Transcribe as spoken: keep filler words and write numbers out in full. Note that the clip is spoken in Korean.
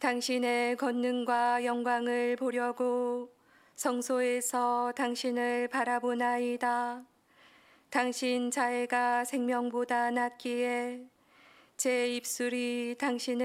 당신의 권능과 영광을 보려고 성소에서 당신을 바라보나이다. 당신 자애가 생명보다 낫기에 제 입술이 당신을